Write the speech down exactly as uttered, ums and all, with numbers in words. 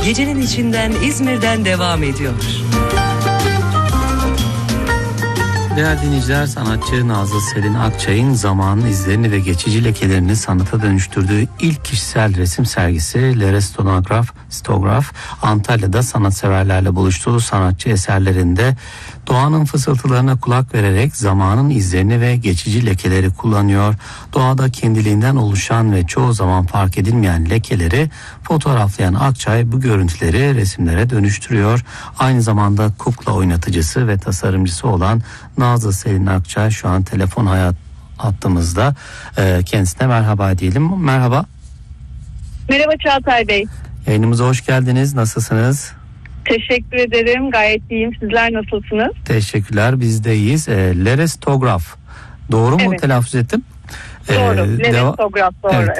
gecenin içinden İzmir'den devam ediyor. Değerli dinleyiciler, sanatçı Nazlı Selin Akçay'ın zamanın izlerini ve geçici lekelerini sanata dönüştürdüğü ilk kişisel resim sergisi Lerestonograf Stograf Antalya'da sanatseverlerle buluştuğu sanatçı eserlerinde doğanın fısıltılarına kulak vererek zamanın izlerini ve geçici lekeleri kullanıyor. Doğada kendiliğinden oluşan ve çoğu zaman fark edilmeyen lekeleri fotoğraflayan Akçay bu görüntüleri resimlere dönüştürüyor. Aynı zamanda kukla oynatıcısı ve tasarımcısı olan Nazlı Selin Akçay şu an telefon hayat hattımızda. Ee, kendisine merhaba diyelim. Merhaba. Merhaba Çağatay Bey. Yayınımıza hoş geldiniz. Nasılsınız? Teşekkür ederim. Gayet iyiyim. Sizler nasılsınız? Teşekkürler. Biz de iyiyiz. E, Lerestograf. Doğru mu Evet. telaffuz ettim? Doğru. Ee, Lerestonograf doğru. Evet.